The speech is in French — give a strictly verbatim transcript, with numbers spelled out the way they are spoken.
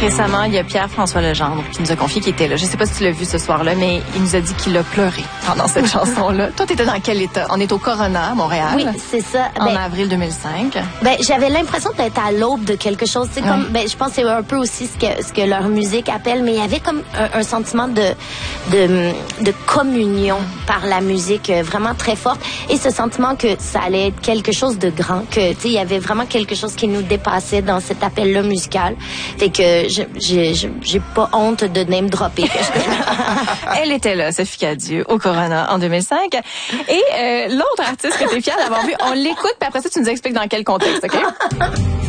Récemment, il y a Pierre-François Legendre qui nous a confié qu'il était là. Je sais pas si tu l'as vu ce soir-là, mais il nous a dit qu'il a pleuré pendant cette chanson-là. Toi, t'étais dans quel état? On est au Corona, à Montréal. Oui, c'est ça. En ben, avril deux mille cinq. Ben, j'avais l'impression d'être à l'aube de quelque chose. C'est comme, ben, je pense que c'est un peu aussi ce que, ce que leur musique appelle, mais il y avait comme un, un sentiment de, de, de communion par la musique euh, vraiment très forte. Et ce sentiment que ça allait être quelque chose de grand, que, tu sais, il y avait vraiment quelque chose qui nous dépassait dans cet appel-là musical. Fait que j'ai, j'ai pas honte de name dropper. Elle était là, Sophie Cadieux, au Corona en deux mille cinq. Et euh, l'autre artiste que t'es fière d'avoir vu, on l'écoute, puis après ça, tu nous expliques dans quel contexte, OK?